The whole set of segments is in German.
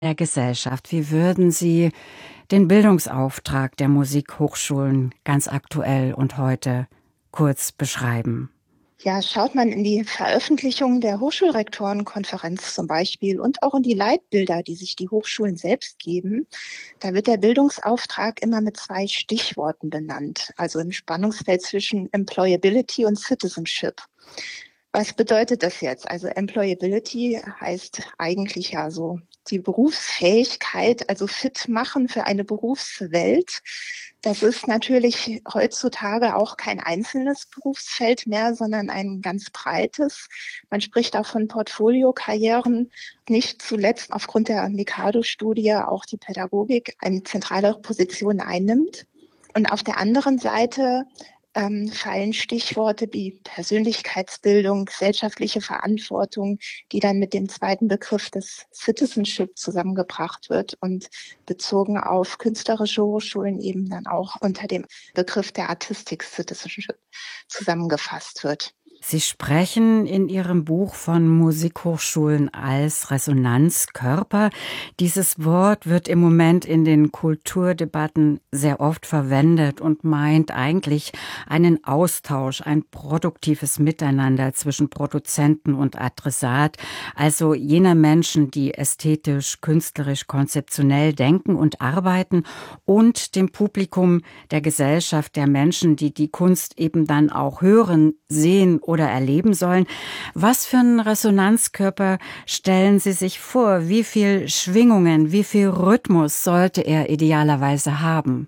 der Gesellschaft. Wie würden Sie den Bildungsauftrag der Musikhochschulen ganz aktuell und heute kurz beschreiben? Ja, schaut man in die Veröffentlichungen der Hochschulrektorenkonferenz zum Beispiel und auch in die Leitbilder, die sich die Hochschulen selbst geben, da wird der Bildungsauftrag immer mit zwei Stichworten benannt, also im Spannungsfeld zwischen Employability und Citizenship. Was bedeutet das jetzt? Also Employability heißt eigentlich ja so die Berufsfähigkeit, also fit machen für eine Berufswelt. Das ist natürlich heutzutage auch kein einzelnes Berufsfeld mehr, sondern ein ganz breites. Man spricht auch von Portfoliokarrieren. Nicht zuletzt aufgrund der Mikado-Studie auch die Pädagogik eine zentrale Position einnimmt. Und auf der anderen Seite fallen Stichworte wie Persönlichkeitsbildung, gesellschaftliche Verantwortung, die dann mit dem zweiten Begriff des Citizenship zusammengebracht wird und bezogen auf künstlerische Hochschulen eben dann auch unter dem Begriff der Artistic Citizenship zusammengefasst wird. Sie sprechen in Ihrem Buch von Musikhochschulen als Resonanzkörper. Dieses Wort wird im Moment in den Kulturdebatten sehr oft verwendet und meint eigentlich einen Austausch, ein produktives Miteinander zwischen Produzenten und Adressat, also jener Menschen, die ästhetisch, künstlerisch, konzeptionell denken und arbeiten, und dem Publikum der Gesellschaft, der Menschen, die die Kunst eben dann auch hören, sehen oder erleben sollen. Was für einen Resonanzkörper stellen Sie sich vor? Wie viel Schwingungen, wie viel Rhythmus sollte er idealerweise haben?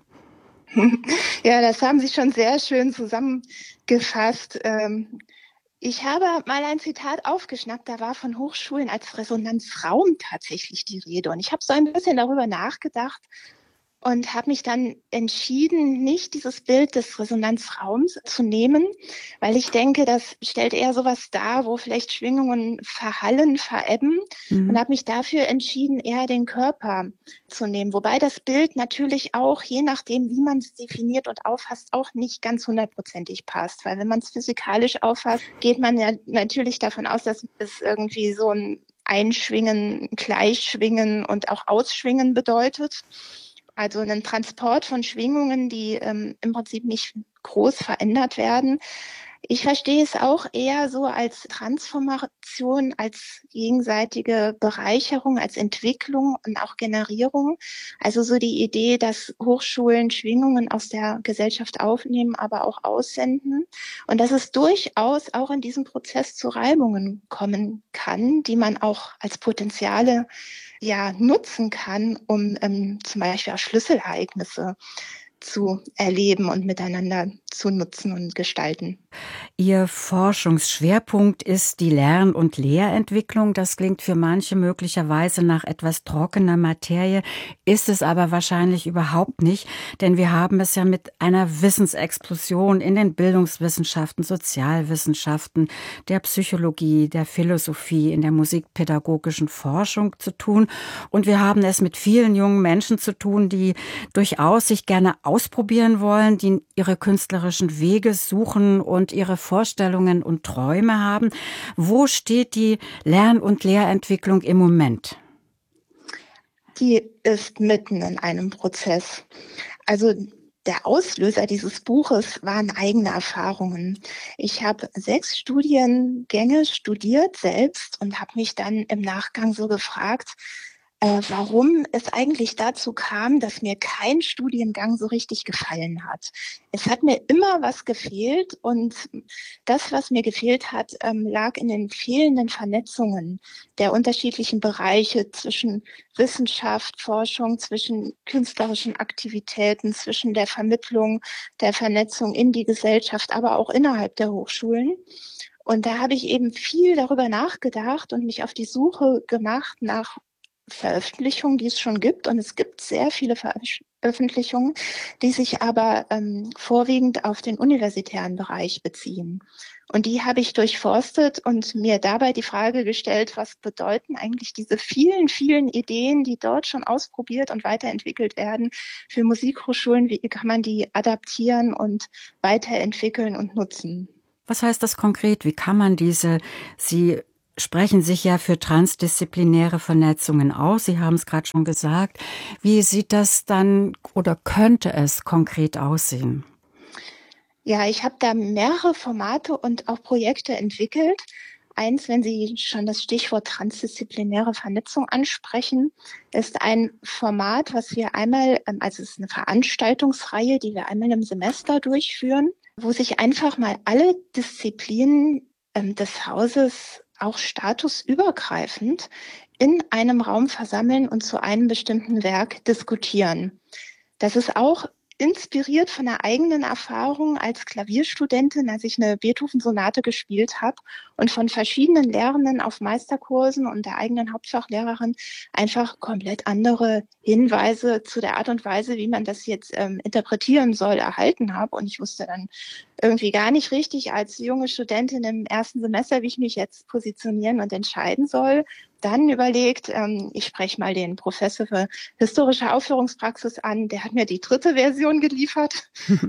Ja, das haben Sie schon sehr schön zusammengefasst. Ich habe mal ein Zitat aufgeschnappt, da war von Hochschulen als Resonanzraum tatsächlich die Rede. Und ich habe so ein bisschen darüber nachgedacht und habe mich dann entschieden, nicht dieses Bild des Resonanzraums zu nehmen, weil ich denke, das stellt eher sowas dar, wo vielleicht Schwingungen verhallen, verebben, und Mhm. habe mich dafür entschieden, eher den Körper zu nehmen. Wobei das Bild natürlich auch, je nachdem, wie man es definiert und auffasst, auch nicht ganz hundertprozentig passt. Weil wenn man es physikalisch auffasst, geht man ja natürlich davon aus, dass es irgendwie so ein Einschwingen, Gleichschwingen und auch Ausschwingen bedeutet. Also einen Transport von Schwingungen, die im Prinzip nicht groß verändert werden. Ich verstehe es auch eher so als Transformation, als gegenseitige Bereicherung, als Entwicklung und auch Generierung. Also so die Idee, dass Hochschulen Schwingungen aus der Gesellschaft aufnehmen, aber auch aussenden. Und dass es durchaus auch in diesem Prozess zu Reibungen kommen kann, die man auch als Potenziale ja nutzen kann, um zum Beispiel auch Schlüsselereignisse zu erleben und miteinander zu nutzen und gestalten. Ihr Forschungsschwerpunkt ist die Lern- und Lehrentwicklung. Das klingt für manche möglicherweise nach etwas trockener Materie, ist es aber wahrscheinlich überhaupt nicht, denn wir haben es ja mit einer Wissensexplosion in den Bildungswissenschaften, Sozialwissenschaften, der Psychologie, der Philosophie, in der musikpädagogischen Forschung zu tun. Und wir haben es mit vielen jungen Menschen zu tun, die durchaus sich gerne ausprobieren wollen, die ihre künstlerischen Wege suchen und ihre Vorstellungen und Träume haben. Wo steht die Lern- und Lehrentwicklung im Moment? Die ist mitten in einem Prozess. Also der Auslöser dieses Buches waren eigene Erfahrungen. Ich habe 6 Studiengänge studiert selbst und habe mich dann im Nachgang so gefragt, warum es eigentlich dazu kam, dass mir kein Studiengang so richtig gefallen hat. Es hat mir immer was gefehlt, und das, was mir gefehlt hat, lag in den fehlenden Vernetzungen der unterschiedlichen Bereiche zwischen Wissenschaft, Forschung, zwischen künstlerischen Aktivitäten, zwischen der Vermittlung, der Vernetzung in die Gesellschaft, aber auch innerhalb der Hochschulen. Und da habe ich eben viel darüber nachgedacht und mich auf die Suche gemacht nach Veröffentlichungen, die es schon gibt. Und es gibt sehr viele Veröffentlichungen, die sich aber vorwiegend auf den universitären Bereich beziehen. Und die habe ich durchforstet und mir dabei die Frage gestellt, was bedeuten eigentlich diese vielen, vielen Ideen, die dort schon ausprobiert und weiterentwickelt werden, für Musikhochschulen? Wie kann man die adaptieren und weiterentwickeln und nutzen? Was heißt das konkret? Wie kann man diese Sie sprechen sich ja für transdisziplinäre Vernetzungen aus. Sie haben es gerade schon gesagt. Wie sieht das dann oder könnte es konkret aussehen? Ja, ich habe da mehrere Formate und auch Projekte entwickelt. Eins, wenn Sie schon das Stichwort transdisziplinäre Vernetzung ansprechen, ist ein Format, was wir einmal, also es ist eine Veranstaltungsreihe, die wir einmal im Semester durchführen, wo sich einfach mal alle Disziplinen des Hauses auch statusübergreifend in einem Raum versammeln und zu einem bestimmten Werk diskutieren. Das ist auch inspiriert von einer eigenen Erfahrung als Klavierstudentin, als ich eine Beethoven-Sonate gespielt habe und von verschiedenen Lehrenden auf Meisterkursen und der eigenen Hauptfachlehrerin einfach komplett andere Hinweise zu der Art und Weise, wie man das jetzt interpretieren soll, erhalten habe. Und ich wusste dann irgendwie gar nicht richtig als junge Studentin im ersten Semester, wie ich mich jetzt positionieren und entscheiden soll. Dann überlegt, ich spreche mal den Professor für historische Aufführungspraxis an, der hat mir die dritte Version geliefert.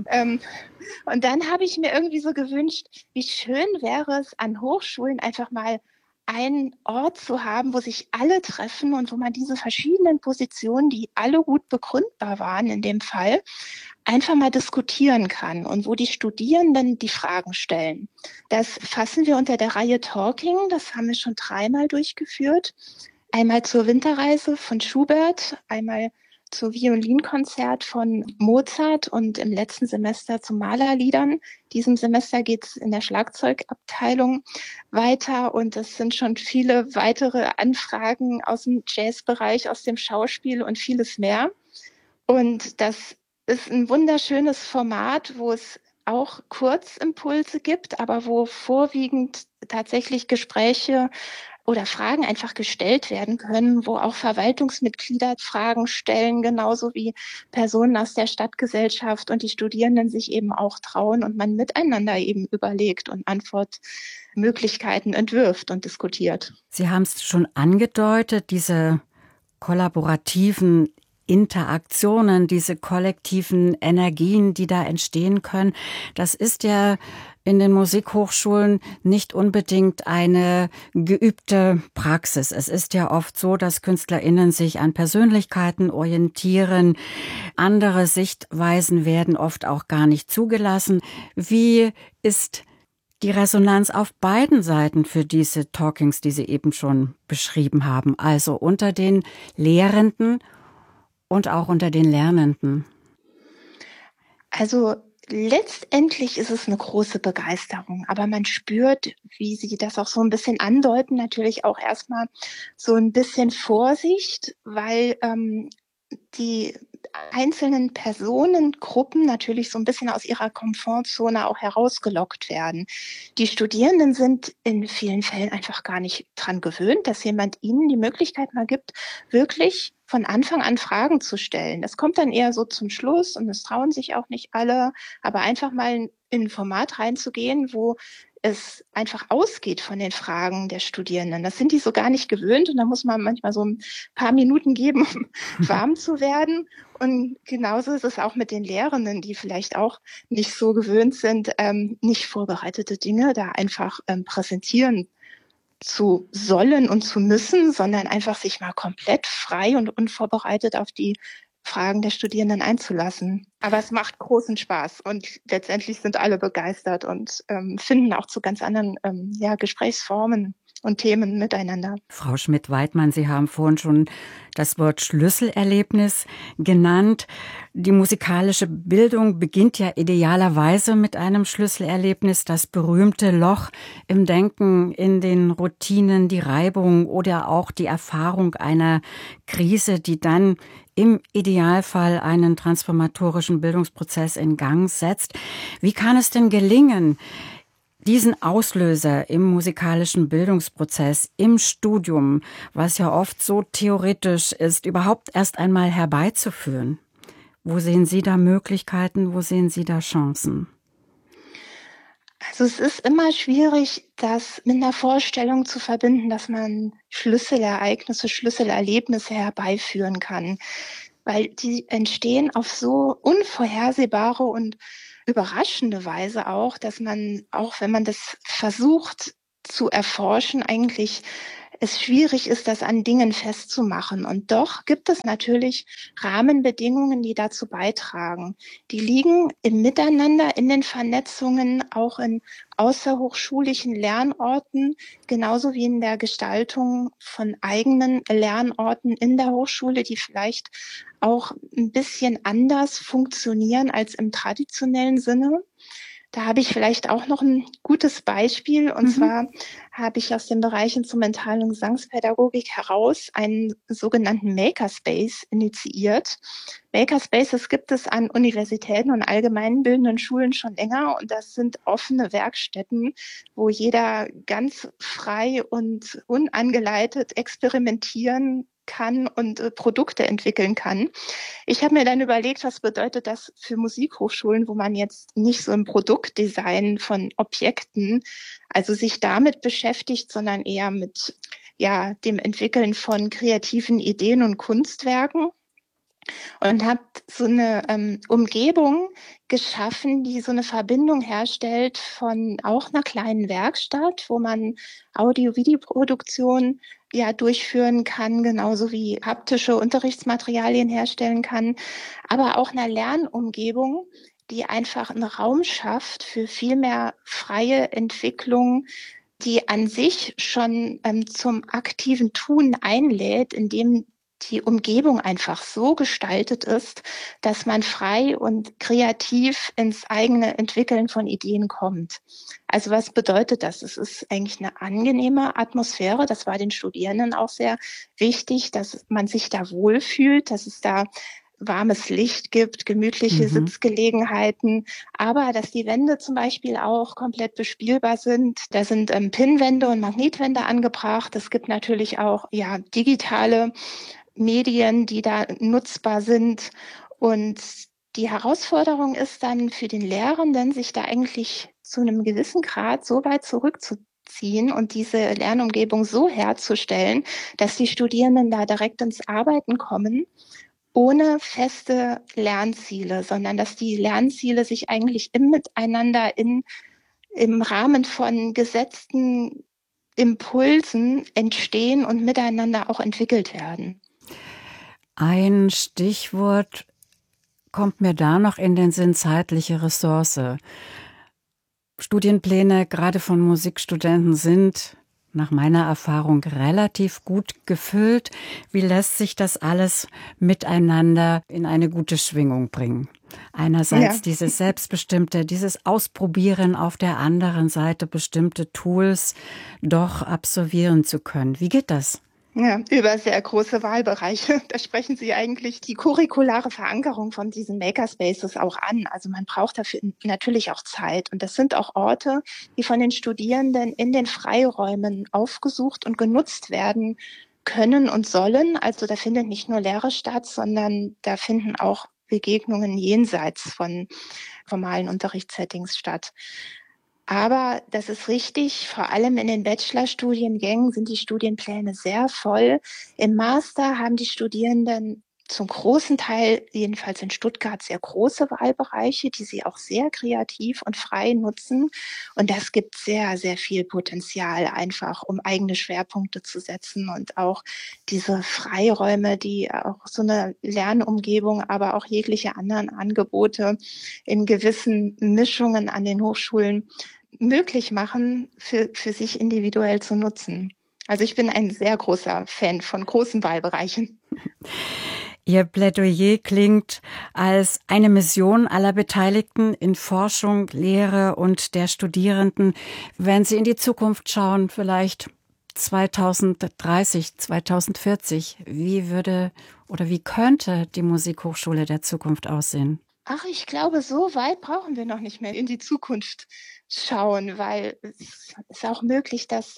Und dann habe ich mir irgendwie so gewünscht, wie schön wäre es an Hochschulen einfach mal einen Ort zu haben, wo sich alle treffen und wo man diese verschiedenen Positionen, die alle gut begründbar waren in dem Fall, einfach mal diskutieren kann und wo die Studierenden die Fragen stellen. Das fassen wir unter der Reihe Talking. Das haben wir schon 3-mal durchgeführt. Einmal zur Winterreise von Schubert, einmal zu Violinkonzert von Mozart und im letzten Semester zu Malerliedern. Diesem Semester geht es in der Schlagzeugabteilung weiter und es sind schon viele weitere Anfragen aus dem Jazzbereich, aus dem Schauspiel und vieles mehr. Und das ist ein wunderschönes Format, wo es auch Kurzimpulse gibt, aber wo vorwiegend tatsächlich Gespräche oder Fragen einfach gestellt werden können, wo auch Verwaltungsmitglieder Fragen stellen, genauso wie Personen aus der Stadtgesellschaft und die Studierenden sich eben auch trauen und man miteinander eben überlegt und Antwortmöglichkeiten entwirft und diskutiert. Sie haben es schon angedeutet, diese kollaborativen Interaktionen, diese kollektiven Energien, die da entstehen können, das ist ja in den Musikhochschulen nicht unbedingt eine geübte Praxis. Es ist ja oft so, dass KünstlerInnen sich an Persönlichkeiten orientieren. Andere Sichtweisen werden oft auch gar nicht zugelassen. Wie ist die Resonanz auf beiden Seiten für diese Talkings, die Sie eben schon beschrieben haben, also unter den Lehrenden und auch unter den Lernenden? Also letztendlich ist es eine große Begeisterung, aber man spürt, wie Sie das auch so ein bisschen andeuten, natürlich auch erstmal so ein bisschen Vorsicht, weil die einzelnen Personengruppen natürlich so ein bisschen aus ihrer Komfortzone auch herausgelockt werden. Die Studierenden sind in vielen Fällen einfach gar nicht dran gewöhnt, dass jemand ihnen die Möglichkeit mal gibt, wirklich von Anfang an Fragen zu stellen. Das kommt dann eher so zum Schluss und es trauen sich auch nicht alle, aber einfach mal in ein Format reinzugehen, wo es einfach ausgeht von den Fragen der Studierenden. Das sind die so gar nicht gewöhnt und da muss man manchmal so ein paar Minuten geben, um warm zu werden. Und genauso ist es auch mit den Lehrenden, die vielleicht auch nicht so gewöhnt sind, nicht vorbereitete Dinge da einfach präsentieren zu sollen und zu müssen, sondern einfach sich mal komplett frei und unvorbereitet auf die Fragen der Studierenden einzulassen. Aber es macht großen Spaß und letztendlich sind alle begeistert und finden auch zu ganz anderen Gesprächsformen und Themen miteinander. Frau Schmidt-Weidmann, Sie haben vorhin schon das Wort Schlüsselerlebnis genannt. Die musikalische Bildung beginnt ja idealerweise mit einem Schlüsselerlebnis, das berühmte Loch im Denken, in den Routinen, die Reibung oder auch die Erfahrung einer Krise, die dann im Idealfall einen transformatorischen Bildungsprozess in Gang setzt. Wie kann es denn gelingen, diesen Auslöser im musikalischen Bildungsprozess, im Studium, was ja oft so theoretisch ist, überhaupt erst einmal herbeizuführen? Wo sehen Sie da Möglichkeiten, wo sehen Sie da Chancen? Also es ist immer schwierig, das mit einer Vorstellung zu verbinden, dass man Schlüsselereignisse, Schlüsselerlebnisse herbeiführen kann, weil die entstehen auf so unvorhersehbare und überraschende Weise auch, dass man, auch wenn man das versucht, zu erforschen eigentlich es schwierig ist, das an Dingen festzumachen. Und doch gibt es natürlich Rahmenbedingungen, die dazu beitragen. Die liegen im Miteinander, in den Vernetzungen, auch in außerhochschulischen Lernorten, genauso wie in der Gestaltung von eigenen Lernorten in der Hochschule, die vielleicht auch ein bisschen anders funktionieren als im traditionellen Sinne. Da habe ich vielleicht auch noch ein gutes Beispiel. Und zwar habe ich aus dem Bereich Instrumental- und Gesangspädagogik heraus einen sogenannten Makerspace initiiert. Makerspaces gibt es an Universitäten und allgemeinbildenden Schulen schon länger. Und das sind offene Werkstätten, wo jeder ganz frei und unangeleitet experimentieren kann und Produkte entwickeln kann. Ich habe mir dann überlegt, was bedeutet das für Musikhochschulen, wo man jetzt nicht so im Produktdesign von Objekten, also sich damit beschäftigt, sondern eher mit dem Entwickeln von kreativen Ideen und Kunstwerken. Und habe so eine Umgebung geschaffen, die so eine Verbindung herstellt von auch einer kleinen Werkstatt, wo man Audio-Video-Produktion durchführen kann, genauso wie haptische Unterrichtsmaterialien herstellen kann, aber auch einer Lernumgebung, die einfach einen Raum schafft für viel mehr freie Entwicklung, die an sich schon zum aktiven Tun einlädt, indem die Umgebung einfach so gestaltet ist, dass man frei und kreativ ins eigene Entwickeln von Ideen kommt. Also was bedeutet das? Es ist eigentlich eine angenehme Atmosphäre. Das war den Studierenden auch sehr wichtig, dass man sich da wohlfühlt, dass es da warmes Licht gibt, gemütliche Sitzgelegenheiten, aber dass die Wände zum Beispiel auch komplett bespielbar sind. Da sind Pinnwände und Magnetwände angebracht. Es gibt natürlich auch digitale Medien, die da nutzbar sind. Und die Herausforderung ist dann für den Lehrenden, sich da eigentlich zu einem gewissen Grad so weit zurückzuziehen und diese Lernumgebung so herzustellen, dass die Studierenden da direkt ins Arbeiten kommen, ohne feste Lernziele, sondern dass die Lernziele sich eigentlich im Miteinander im Rahmen von gesetzten Impulsen entstehen und miteinander auch entwickelt werden. Ein Stichwort kommt mir da noch in den Sinn: zeitliche Ressource. Studienpläne, gerade von Musikstudenten, sind nach meiner Erfahrung relativ gut gefüllt. Wie lässt sich das alles miteinander in eine gute Schwingung bringen? Einerseits dieses Selbstbestimmte, dieses Ausprobieren, auf der anderen Seite bestimmte Tools doch absolvieren zu können. Wie geht das? Ja, über sehr große Wahlbereiche. Da sprechen Sie eigentlich die curriculare Verankerung von diesen Makerspaces auch an. Also man braucht dafür natürlich auch Zeit. Und das sind auch Orte, die von den Studierenden in den Freiräumen aufgesucht und genutzt werden können und sollen. Also da findet nicht nur Lehre statt, sondern da finden auch Begegnungen jenseits von formalen Unterrichtssettings statt. Aber das ist richtig, vor allem in den Bachelorstudiengängen sind die Studienpläne sehr voll. Im Master haben die Studierenden zum großen Teil, jedenfalls in Stuttgart, sehr große Wahlbereiche, die sie auch sehr kreativ und frei nutzen. Und das gibt sehr, sehr viel Potenzial, einfach um eigene Schwerpunkte zu setzen und auch diese Freiräume, die auch so eine Lernumgebung, aber auch jegliche anderen Angebote in gewissen Mischungen an den Hochschulen möglich machen, für sich individuell zu nutzen. Also ich bin ein sehr großer Fan von großen Wahlbereichen. Ihr Plädoyer klingt als eine Mission aller Beteiligten in Forschung, Lehre und der Studierenden. Wenn Sie in die Zukunft schauen, vielleicht 2030, 2040, wie könnte die Musikhochschule der Zukunft aussehen? Ach, ich glaube, so weit brauchen wir noch nicht mehr in die Zukunft schauen, weil es ist auch möglich, dass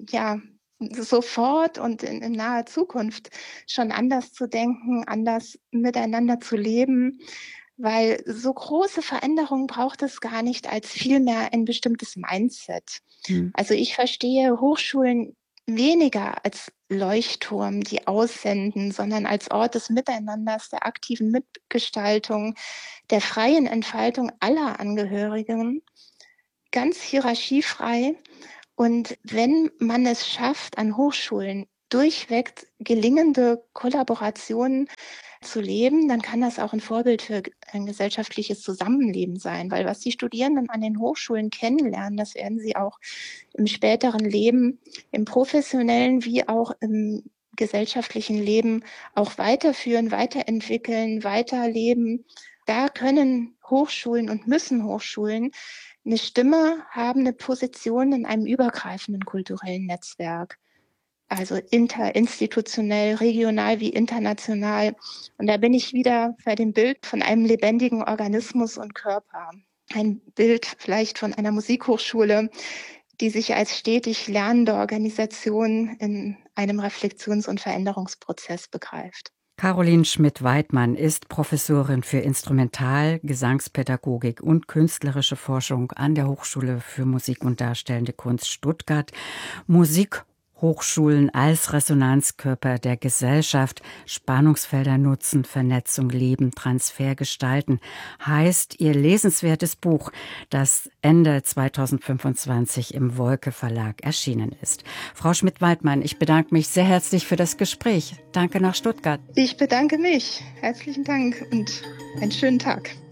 sofort und in naher Zukunft schon anders zu denken, anders miteinander zu leben, weil so große Veränderungen braucht es gar nicht als vielmehr ein bestimmtes Mindset. Also ich verstehe Hochschulen weniger als Leuchtturm, die aussenden, sondern als Ort des Miteinanders, der aktiven Mitgestaltung, der freien Entfaltung aller Angehörigen, ganz hierarchiefrei Und wenn man es schafft, an Hochschulen durchweg gelingende Kollaborationen zu leben, dann kann das auch ein Vorbild für ein gesellschaftliches Zusammenleben sein. Weil was die Studierenden an den Hochschulen kennenlernen, das werden sie auch im späteren Leben, im professionellen wie auch im gesellschaftlichen Leben auch weiterführen, weiterentwickeln, weiterleben. Da können Hochschulen und müssen Hochschulen eine Stimme haben, eine Position in einem übergreifenden kulturellen Netzwerk. Also interinstitutionell, regional wie international. Und da bin ich wieder bei dem Bild von einem lebendigen Organismus und Körper. Ein Bild vielleicht von einer Musikhochschule, die sich als stetig lernende Organisation in einem Reflexions- und Veränderungsprozess begreift. Caroline Schmidt-Weidmann ist Professorin für Instrumental-, Gesangspädagogik und künstlerische Forschung an der Hochschule für Musik und Darstellende Kunst Stuttgart. Musikhochschulen als Resonanzkörper der Gesellschaft, Spannungsfelder nutzen, Vernetzung leben, Transfer gestalten, heißt ihr lesenswertes Buch, das Ende 2025 im Wolke Verlag erschienen ist. Frau Schmidt-Weidmann, ich bedanke mich sehr herzlich für das Gespräch. Danke nach Stuttgart. Ich bedanke mich. Herzlichen Dank und einen schönen Tag.